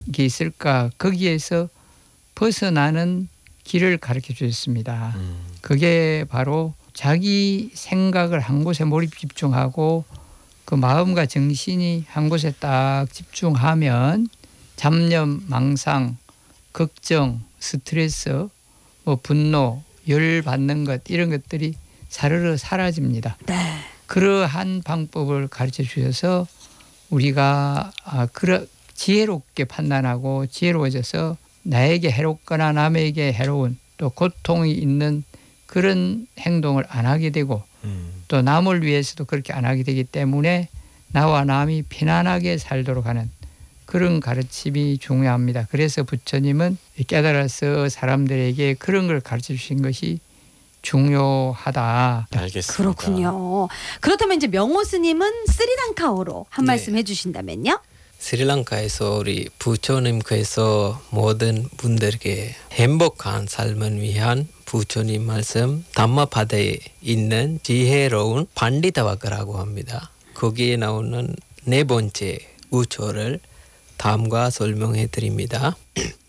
게 있을까? 거기에서 벗어나는 길을 가르쳐 주셨습니다. 그게 바로 자기 생각을 한 곳에 몰입 집중하고 그 마음과 정신이 한 곳에 딱 집중하면 잡념, 망상, 걱정, 스트레스, 분노, 열 받는 것 이런 것들이 사르르 사라집니다. 네. 그러한 방법을 가르쳐 주셔서 우리가 지혜롭게 판단하고 지혜로워져서 나에게 해롭거나 남에게 해로운 또 고통이 있는 그런 행동을 안 하게 되고 또 남을 위해서도 그렇게 안 하게 되기 때문에 나와 남이 편안하게 살도록 하는 그런 가르침이 중요합니다. 그래서 부처님은 깨달아서 사람들에게 그런 걸 가르쳐 주신 것이 중요하다. 알겠습니다. 그렇군요. 그렇다면 이제 명호 스님은 스리랑카어로 한 네. 말씀 해주신다면요? 스리랑카에서 우리 부처님께서 모든 분들에게 행복한 삶을 위한 부처님 말씀 담마파다에 있는 지혜로운 판디타와가라고 합니다. 거기에 나오는 네 번째 우초를 다음과 설명해 드립니다.